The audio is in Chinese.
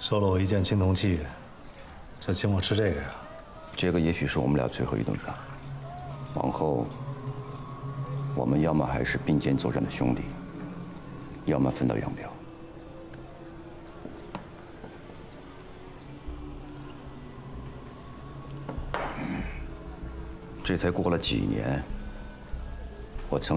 收了我一件青铜器，就请我吃这个呀？ 这个也许是我们俩最后一顿饭。往后，我们要么还是并肩作战的兄弟，要么分道扬镳。这才过了几年，我曾